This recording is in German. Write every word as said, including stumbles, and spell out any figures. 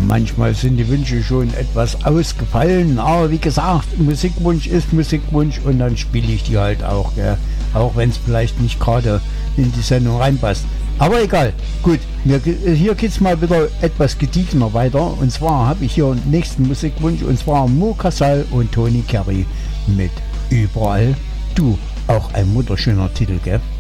manchmal sind die Wünsche schon etwas ausgefallen, aber wie gesagt, Musikwunsch ist Musikwunsch und dann spiele ich die halt auch, gell? Auch wenn es vielleicht nicht gerade in die Sendung reinpasst. Aber egal, gut, mir, hier geht es mal wieder etwas gediegener weiter und zwar habe ich hier einen nächsten Musikwunsch und zwar Mo Casal und Tony Carey mit Überall Du. Auch ein wunderschöner Titel, gell?